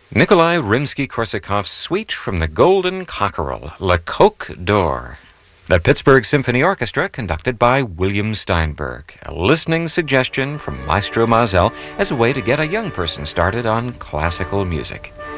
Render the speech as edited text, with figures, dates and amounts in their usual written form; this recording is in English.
Nikolai Rimsky-Korsakov's suite from the Golden Cockerel, La Coque d'Or. The Pittsburgh Symphony Orchestra, conducted by William Steinberg. A listening suggestion from Maestro Mazel as a way to get a young person started on classical music.